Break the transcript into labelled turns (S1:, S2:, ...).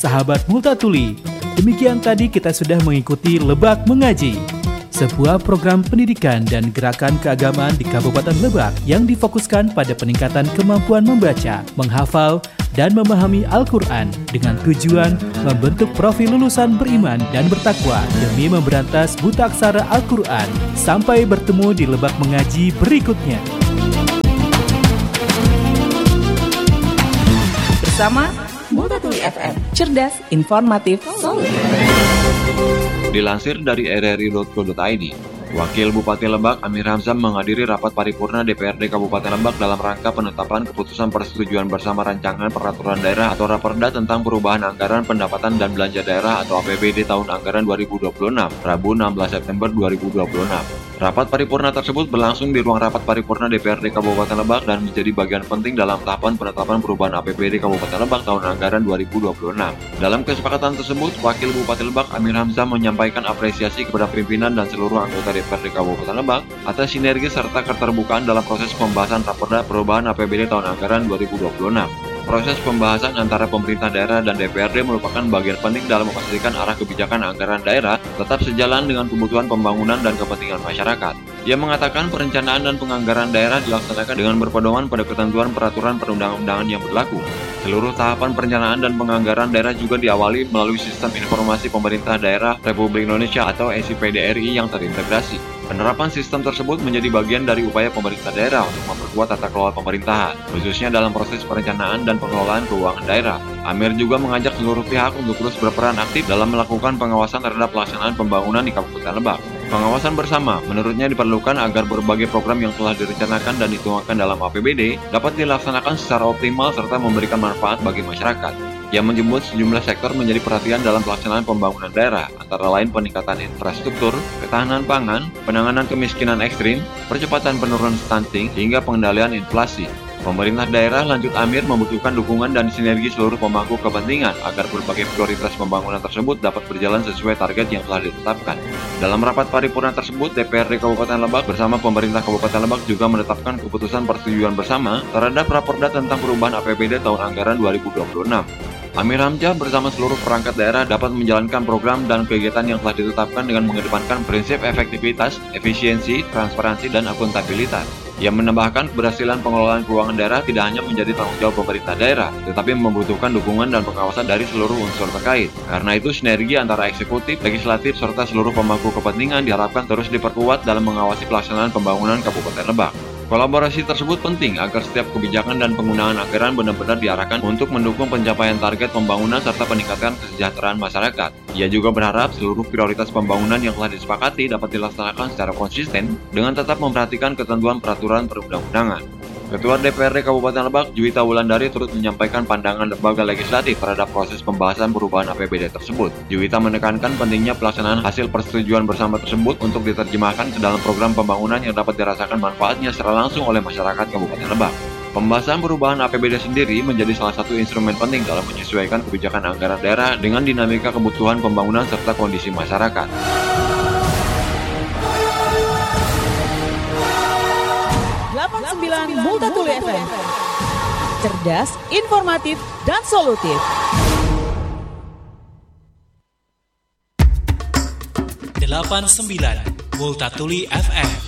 S1: sahabat Multatuli. Demikian tadi kita sudah mengikuti Lebak Mengaji, sebuah program pendidikan dan gerakan keagamaan di Kabupaten Lebak yang difokuskan pada peningkatan kemampuan membaca, menghafal, dan memahami Al-Quran dengan tujuan membentuk profil lulusan beriman dan bertakwa demi memberantas buta aksara Al-Quran. Sampai bertemu di Lebak Mengaji berikutnya.
S2: Bersama Multatuli FM, cerdas, informatif, solid.
S3: Dilansir dari rri.co.id, Wakil Bupati Lebak Amir Hamzah menghadiri rapat paripurna DPRD Kabupaten Lebak dalam rangka penetapan keputusan persetujuan bersama rancangan peraturan daerah atau Raperda tentang perubahan anggaran pendapatan dan belanja daerah atau APBD tahun anggaran 2026, Rabu 16 September 2026. Rapat paripurna tersebut berlangsung di ruang rapat paripurna DPRD Kabupaten Lebak dan menjadi bagian penting dalam tahapan penetapan perubahan APBD Kabupaten Lebak tahun anggaran 2026. Dalam kesepakatan tersebut, Wakil Bupati Lebak Amir Hamzah menyampaikan apresiasi kepada pimpinan dan seluruh anggota DPRD Kabupaten Lebak atas sinergi serta keterbukaan dalam proses pembahasan Raperda perubahan APBD tahun anggaran 2026. Proses pembahasan antara pemerintah daerah dan DPRD merupakan bagian penting dalam memastikan arah kebijakan anggaran daerah tetap sejalan dengan kebutuhan pembangunan dan kepentingan masyarakat. Ia mengatakan perencanaan dan penganggaran daerah dilaksanakan dengan berpedoman pada ketentuan peraturan perundang-undangan yang berlaku. Seluruh tahapan perencanaan dan penganggaran daerah juga diawali melalui Sistem Informasi Pemerintah Daerah Republik Indonesia atau SIPDRI yang terintegrasi. Penerapan sistem tersebut menjadi bagian dari upaya pemerintah daerah untuk memperkuat tata kelola pemerintahan, khususnya dalam proses perencanaan dan pengelolaan keuangan daerah. Amir juga mengajak seluruh pihak untuk terus berperan aktif dalam melakukan pengawasan terhadap pelaksanaan pembangunan di Kabupaten Lebak. Pengawasan bersama menurutnya diperlukan agar berbagai program yang telah direncanakan dan dituangkan dalam APBD dapat dilaksanakan secara optimal serta memberikan manfaat bagi masyarakat. Ia menyebut sejumlah sektor menjadi perhatian dalam pelaksanaan pembangunan daerah, antara lain peningkatan infrastruktur, ketahanan pangan, penanganan kemiskinan ekstrim, percepatan penurunan stunting, hingga pengendalian inflasi. Pemerintah daerah, lanjut Amir, membutuhkan dukungan dan sinergi seluruh pemangku kepentingan agar berbagai prioritas pembangunan tersebut dapat berjalan sesuai target yang telah ditetapkan. Dalam rapat paripurna tersebut, DPRD Kabupaten Lebak bersama pemerintah Kabupaten Lebak juga menetapkan keputusan persetujuan bersama terhadap Raperda tentang perubahan APBD tahun anggaran 2026. Amir Hamzah bersama seluruh perangkat daerah dapat menjalankan program dan kegiatan yang telah ditetapkan dengan mengedepankan prinsip efektivitas, efisiensi, transparansi, dan akuntabilitas. Ia menambahkan keberhasilan pengelolaan keuangan daerah tidak hanya menjadi tanggung jawab pemerintah daerah, tetapi membutuhkan dukungan dan pengawasan dari seluruh unsur terkait. Karena itu, sinergi antara eksekutif, legislatif, serta seluruh pemangku kepentingan diharapkan terus diperkuat dalam mengawasi pelaksanaan pembangunan Kabupaten Lebak. Kolaborasi tersebut penting agar setiap kebijakan dan penggunaan anggaran benar-benar diarahkan untuk mendukung pencapaian target pembangunan serta peningkatan kesejahteraan masyarakat. Ia juga berharap seluruh prioritas pembangunan yang telah disepakati dapat dilaksanakan secara konsisten dengan tetap memperhatikan ketentuan peraturan perundang-undangan. Ketua DPRD Kabupaten Lebak, Juwita Wulandari, turut menyampaikan pandangan lembaga legislatif terhadap proses pembahasan perubahan APBD tersebut. Juwita menekankan pentingnya pelaksanaan hasil persetujuan bersama tersebut untuk diterjemahkan ke dalam program pembangunan yang dapat dirasakan manfaatnya secara langsung oleh masyarakat Kabupaten Lebak. Pembahasan perubahan APBD sendiri menjadi salah satu instrumen penting dalam menyesuaikan kebijakan anggaran daerah dengan dinamika kebutuhan pembangunan serta kondisi masyarakat.
S2: Multatuli FM, cerdas, informatif, dan solutif.
S1: 89 Multatuli FM.